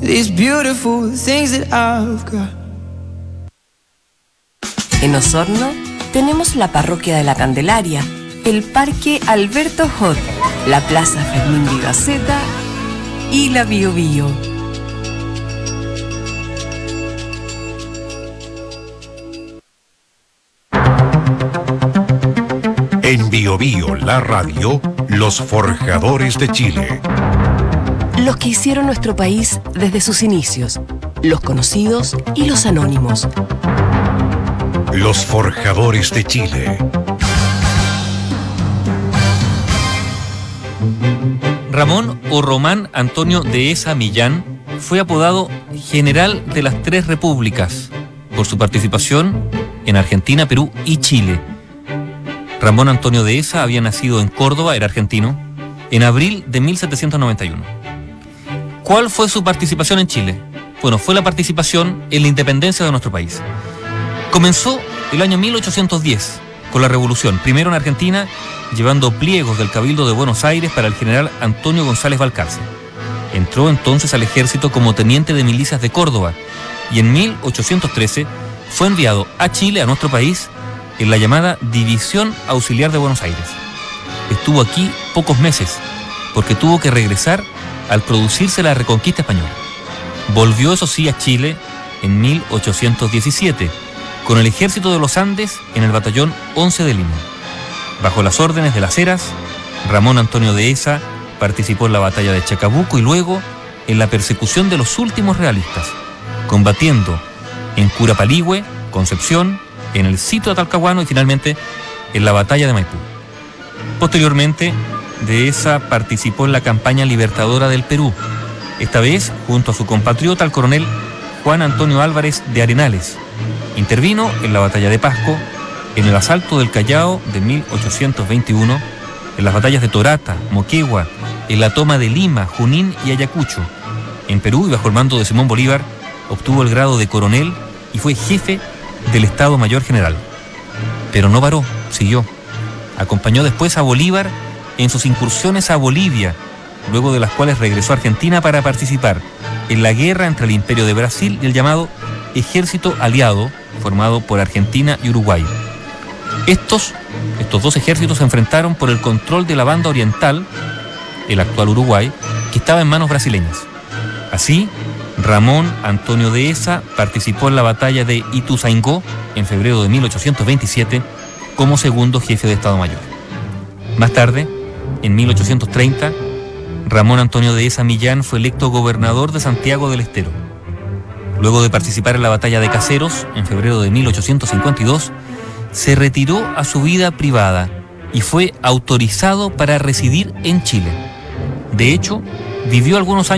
these beautiful things that I've got. En Osorno tenemos la Parroquia de la Candelaria, el Parque Alberto Hot, la Plaza Fermín Vivaceta y la Bio Bio. En Bio Bio, la radio, los forjadores de Chile. Los que hicieron nuestro país desde sus inicios, los conocidos y los anónimos. Los forjadores de Chile. Ramón o Román Antonio Dehesa Millán fue apodado General de las Tres Repúblicas por su participación en Argentina, Perú y Chile. Ramón Antonio Dehesa había nacido en Córdoba, era argentino, en abril de 1791. ¿Cuál fue su participación en Chile? Bueno, fue la participación en la independencia de nuestro país. Comenzó el año 1810 con la revolución, primero en Argentina, llevando pliegos del Cabildo de Buenos Aires para el general Antonio González Balcarce. Entró entonces al ejército como teniente de milicias de Córdoba y en 1813 fue enviado a Chile, a nuestro país, en la llamada División Auxiliar de Buenos Aires. Estuvo aquí pocos meses porque tuvo que regresar al producirse la Reconquista Española. Volvió, eso sí, a Chile en 1817 con el ejército de los Andes en el batallón 11 de Lima. Bajo las órdenes de Las Heras, Ramón Antonio Dehesa participó en la batalla de Chacabuco y luego en la persecución de los últimos realistas, combatiendo en Curapaligüe, Concepción, en el sitio de Talcahuano y finalmente en la batalla de Maipú. Posteriormente, Dehesa participó en la campaña libertadora del Perú, esta vez junto a su compatriota el coronel Juan Antonio Álvarez de Arenales. Intervino en la batalla de Pasco, en el asalto del Callao de 1821, en las batallas de Torata, Moquegua, en la toma de Lima, Junín y Ayacucho. En Perú, y bajo el mando de Simón Bolívar, obtuvo el grado de coronel y fue jefe del Estado Mayor General. Pero no paró, siguió. Acompañó después a Bolívar en sus incursiones a Bolivia, luego de las cuales regresó a Argentina para participar en la guerra entre el Imperio de Brasil y el llamado Ejército Aliado, formado por Argentina y Uruguay. Estos dos ejércitos se enfrentaron por el control de la banda oriental, el actual Uruguay, que estaba en manos brasileñas. Así, Ramón Antonio Dehesa participó en la batalla de Ituzaingó en febrero de 1827 como segundo jefe de Estado Mayor. Más tarde, en 1830, Ramón Antonio Dehesa Millán fue electo gobernador de Santiago del Estero. Luego de participar en la batalla de Caseros en febrero de 1852, se retiró a su vida privada y fue autorizado para residir en Chile. De hecho, vivió algunos años